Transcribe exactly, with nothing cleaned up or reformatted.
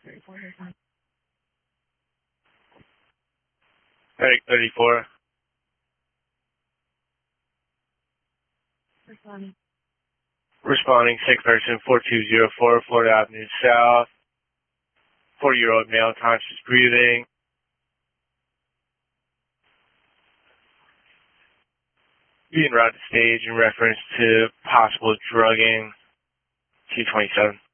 Medic thirty-four. Responding, sick person, four two zero four, Florida Avenue South. forty-year-old male, conscious breathing. Being routed to stage in reference to possible drugging. two twenty-seven.